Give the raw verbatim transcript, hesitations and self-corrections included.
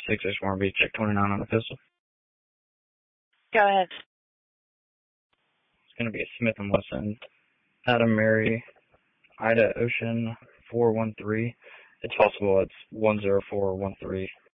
six, I just want to be check twenty-nine on the pistol. Go ahead. It's going to be a Smith and Wesson. Adam Mary, Ida Ocean, four one three. It's possible it's one zero four one three.